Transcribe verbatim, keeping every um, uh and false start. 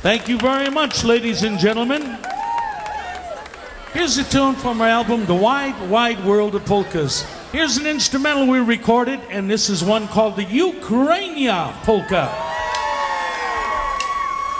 Thank you very much, ladies and gentlemen. Here's a tune from our album, The Wide, Wide World of Polkas. Here's an instrumental we recorded, and this is one called the Ukrainia Polka.